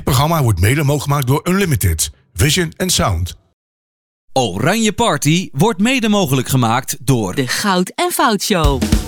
programma wordt mede mogelijk gemaakt door Unlimited, Vision and Sound. Oranje Party wordt mede mogelijk gemaakt door De Goud en Fout Show.